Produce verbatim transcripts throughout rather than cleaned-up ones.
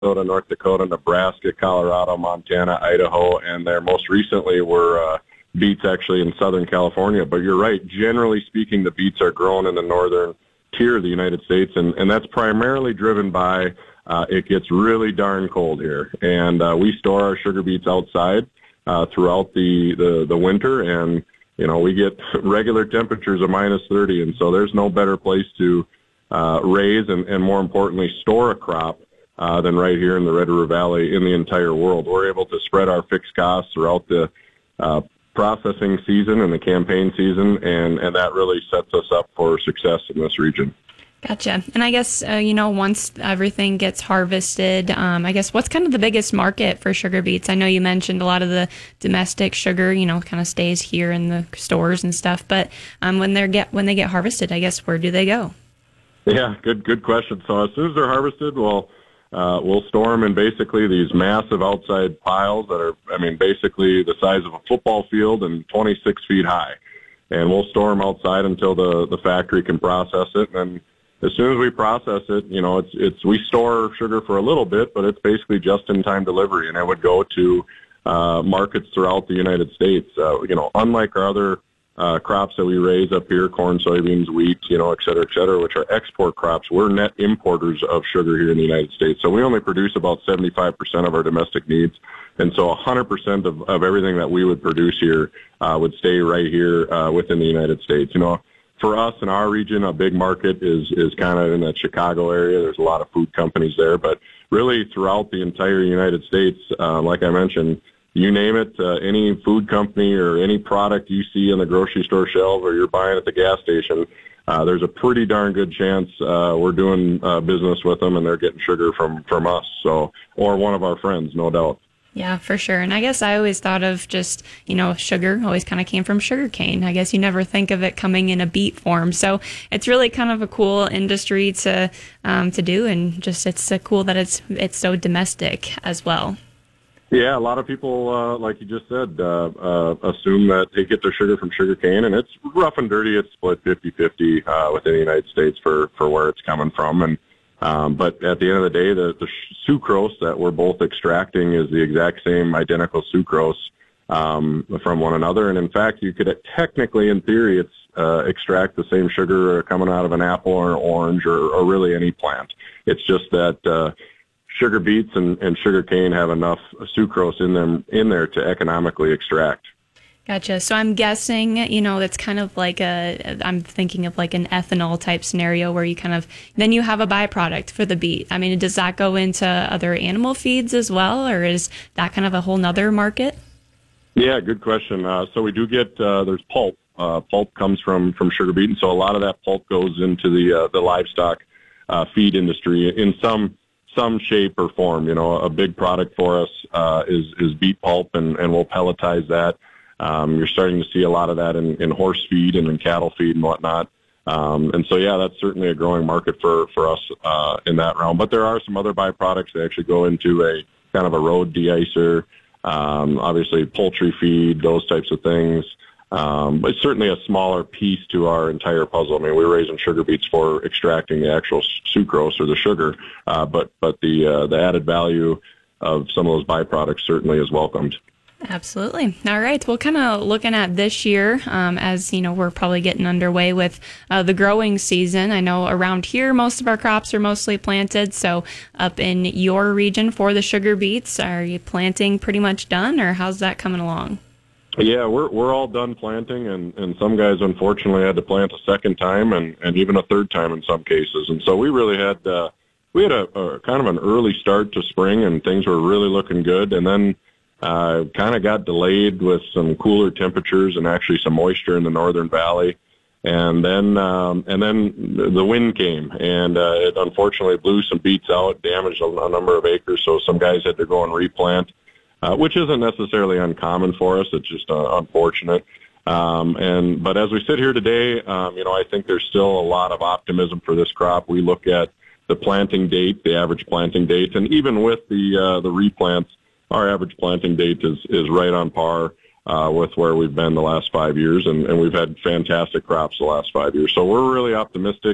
Minnesota, North Dakota, Nebraska, Colorado, Montana, Idaho, and there most recently were uh, beets actually in Southern California. But you're right. Generally speaking, the beets are grown in the northern tier of the United States, and, and that's primarily driven by uh, it gets really darn cold here. And uh, we store our sugar beets outside uh, throughout the, the, the winter, and you know, we get regular temperatures of minus thirty, and so there's no better place to uh, raise and, and, more importantly, store a crop uh, than right here in the Red River Valley in the entire world. We're able to spread our fixed costs throughout the uh, processing season and the campaign season, and, and that really sets us up for success in this region. Gotcha. And I guess, uh, you know, once everything gets harvested, um, I guess what's kind of the biggest market for sugar beets? I know you mentioned a lot of the domestic sugar, you know, kind of stays here in the stores and stuff, but um, when they're get when they get harvested, I guess, where do they go? Yeah, good good question. So as soon as they're harvested, we'll, uh, we'll store them in basically these massive outside piles that are, I mean, basically the size of a football field and twenty-six feet high. And we'll store them outside until the, the factory can process it, and then as soon as we process it, you know, it's it's we store sugar for a little bit, but it's basically just-in-time delivery, and it would go to uh, markets throughout the United States. Uh, you know, unlike our other uh, crops that we raise up here, corn, soybeans, wheat, you know, et cetera, et cetera, which are export crops, we're net importers of sugar here in the United States. So we only produce about seventy-five percent of our domestic needs, and so one hundred percent of, of everything that we would produce here uh, would stay right here uh, within the United States. You know, for us in our region, a big market is, is kind of in that Chicago area. There's a lot of food companies there, but really throughout the entire United States, uh, like I mentioned, you name it, uh, any food company or any product you see on the grocery store shelf or you're buying at the gas station, uh, there's a pretty darn good chance uh, we're doing uh, business with them and they're getting sugar from, from us, so or one of our friends, no doubt. Yeah, for sure. And I guess I always thought of just, you know, sugar always kind of came from sugar cane. I guess you never think of it coming in a beet form. So it's really kind of a cool industry to um, to do, and just it's uh, cool that it's it's so domestic as well. Yeah, a lot of people, uh, like you just said, uh, uh, assume that they get their sugar from sugar cane, and it's rough and dirty. It's split fifty-fifty uh, within the United States for, for where it's coming from. And Um, but at the end of the day, the, the sucrose that we're both extracting is the exact same identical sucrose um, from one another. And in fact, you could uh, technically, in theory, it's uh, extract the same sugar coming out of an apple or an orange or, or really any plant. It's just that uh, sugar beets and, and sugar cane have enough sucrose in them in there to economically extract. Gotcha. So I'm guessing, you know, that's kind of like a, I'm thinking of like an ethanol type scenario where you kind of, then you have a byproduct for the beet. I mean, does that go into other animal feeds as well, or is that kind of a whole nother market? Yeah, good question. Uh, so we do get, uh, there's pulp. Uh, pulp comes from, from sugar beet, and so a lot of that pulp goes into the uh, the livestock uh, feed industry in some some shape or form. You know, a big product for us uh, is, is beet pulp, and, and we'll pelletize that. Um, you're starting to see a lot of that in, in horse feed and in cattle feed and whatnot. Um, and so, yeah, that's certainly a growing market for, for us uh, in that realm. But there are some other byproducts that actually go into a kind of a road de-icer, um, obviously poultry feed, those types of things. Um, but it's certainly a smaller piece to our entire puzzle. I mean, we're raising sugar beets for extracting the actual sucrose or the sugar, uh, but, but the, uh, the added value of some of those byproducts certainly is welcomed. Absolutely. All right. Well, kind of looking at this year, um, as you know, we're probably getting underway with uh, the growing season. I know around here, most of our crops are mostly planted. So up in your region for the sugar beets, are you planting pretty much done, or how's that coming along? Yeah, we're we're all done planting, and, and some guys unfortunately had to plant a second time and, and even a third time in some cases. And so we really had uh, we had a, a kind of an early start to spring, and things were really looking good. And then Uh, kind of got delayed with some cooler temperatures and actually some moisture in the northern valley, and then um, and then the wind came, and uh, it unfortunately blew some beets out, damaged a, a number of acres. So some guys had to go and replant, uh, which isn't necessarily uncommon for us. It's just uh, unfortunate. Um, and but as we sit here today, um, you know, I think there's still a lot of optimism for this crop. We look at the planting date, the average planting date, and even with the uh, the replants, our average planting date is, is right on par uh, with where we've been the last five years, and, and we've had fantastic crops the last five years. So we're really optimistic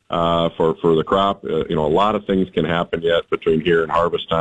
uh, for for the crop. Uh, you know, a lot of things can happen yet between here and harvest time.